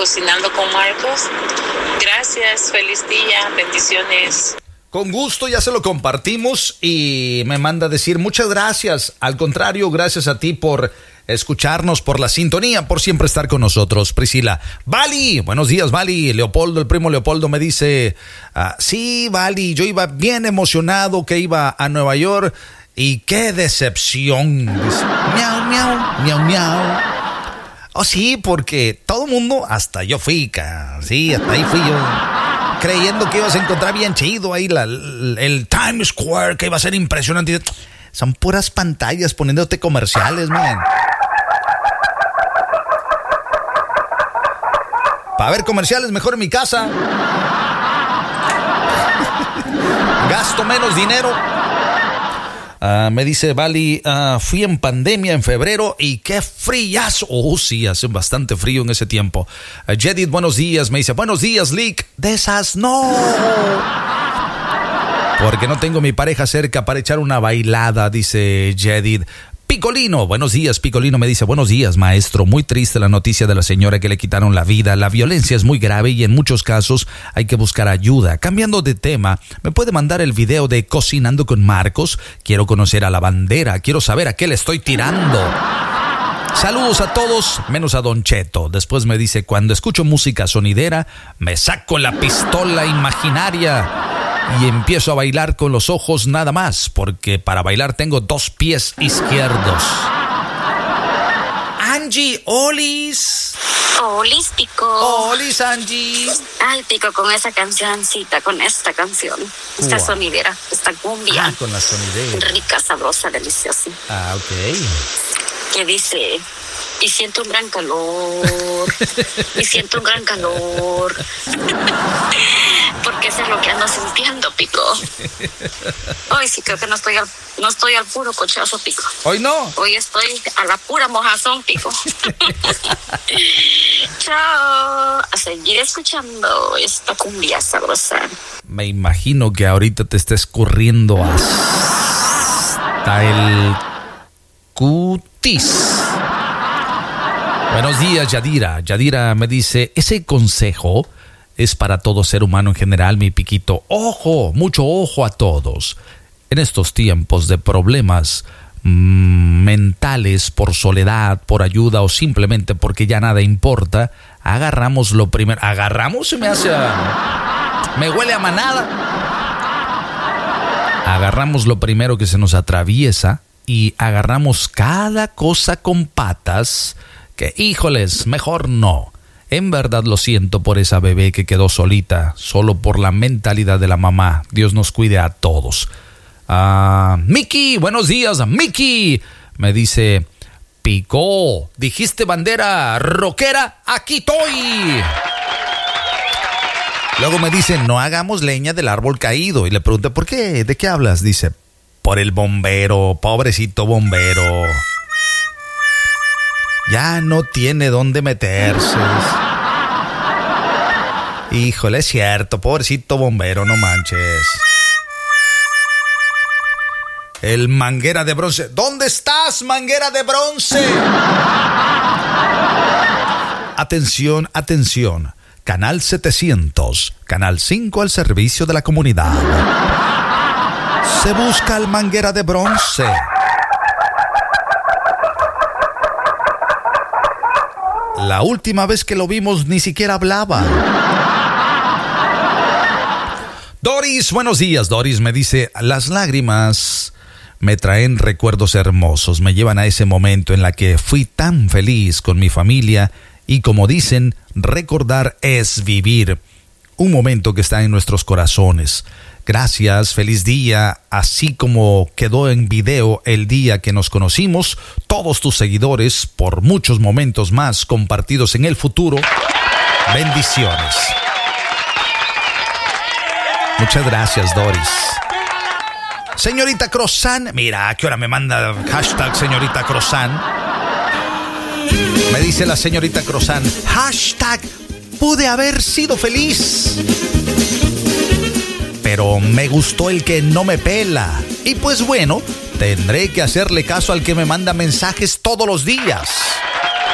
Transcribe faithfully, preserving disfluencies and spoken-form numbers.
Cocinando con Marcos. Gracias, feliz día, bendiciones. Con gusto, ya se lo compartimos y me manda a decir muchas gracias. Al contrario, gracias a ti por escucharnos, por la sintonía, por siempre estar con nosotros. Priscila. Vali, buenos días, Vali. Leopoldo, el primo Leopoldo me dice, ah, sí, Vali, yo iba bien emocionado que iba a Nueva York y qué decepción. Dice, miau, miau, miau, miau. Oh, sí, porque todo el mundo, hasta yo fui, ca, sí, hasta ahí fui yo. Creyendo que ibas a encontrar bien chido ahí la, el, el Times Square, que iba a ser impresionante. Son puras pantallas poniéndote comerciales, man. Para ver comerciales, mejor en mi casa. Gasto menos dinero. Uh, me dice Vali, uh, fui en pandemia en febrero y qué friazo. Oh, sí, hace bastante frío en ese tiempo. Uh, Jedid, buenos días. Me dice, buenos días, Lick. De esas no. Porque no tengo mi pareja cerca para echar una bailada, dice Jedid. Picolino, buenos días, Picolino me dice, buenos días, maestro, muy triste la noticia de la señora que le quitaron la vida, la violencia es muy grave y en muchos casos hay que buscar ayuda. Cambiando de tema, ¿me puede mandar el video de Cocinando con Marcos? Quiero conocer a la bandera, quiero saber a qué le estoy tirando. Saludos a todos, menos a Don Cheto. Después me dice, cuando escucho música sonidera, me saco la pistola imaginaria y empiezo a bailar con los ojos nada más, porque para bailar tengo dos pies izquierdos. Angie, olis. Olis, Pico. Olis, Angie. Ay, Pico, con esa cancioncita, con esta canción. Esta wow. sonidera, esta cumbia. Ah, con la sonidera. Rica, sabrosa, deliciosa. Ah, ok. Que dice... Y siento un gran calor, y siento un gran calor, porque eso es lo que ando sintiendo, Pico. Hoy sí creo que no estoy al, no estoy al puro cochazo, Pico. Hoy no. Hoy estoy a la pura mojazón, Pico. Chao, a seguir escuchando esta cumbia sabrosa. Me imagino que ahorita te está escurriendo hasta el cutis. Buenos días, Yadira. Yadira me dice, ese consejo es para todo ser humano en general, mi Piquito. Ojo, mucho ojo a todos. En estos tiempos de problemas mmm, mentales, por soledad, por ayuda o simplemente porque ya nada importa, agarramos lo primero. ¿Agarramos? Se me hace... A... Me huele a manada. Agarramos lo primero que se nos atraviesa y agarramos cada cosa con patas... Que, híjoles, mejor no. En verdad lo siento por esa bebé que quedó solita, solo por la mentalidad de la mamá. Dios nos cuide a todos. Uh, Miki, buenos días, Miki. Me dice, Pico, dijiste bandera rockera, aquí estoy. Luego me dice, no hagamos leña del árbol caído. Y le pregunté, ¿por qué? ¿De qué hablas? Dice, por el bombero, pobrecito bombero. Ya no tiene dónde meterse. Híjole, es cierto, pobrecito bombero, no manches. El manguera de bronce. ¿Dónde estás, manguera de bronce? Atención, atención. Canal setecientos, Canal cinco al servicio de la comunidad. Se busca el manguera de bronce. La última vez que lo vimos ni siquiera hablaba. Doris, buenos días. Doris me dice, las lágrimas me traen recuerdos hermosos. Me llevan a ese momento en la que fui tan feliz con mi familia. Y como dicen, recordar es vivir. Un momento que está en nuestros corazones. Gracias, feliz día, así como quedó en video el día que nos conocimos, todos tus seguidores por muchos momentos más compartidos en el futuro. Bendiciones. Muchas gracias, Doris. Señorita Croissant, mira, ¿a qué hora me manda hashtag señorita Croissant? Me dice la señorita Croissant, hashtag pude haber sido feliz. Pero me gustó el que no me pela. Y pues bueno, tendré que hacerle caso al que me manda mensajes todos los días.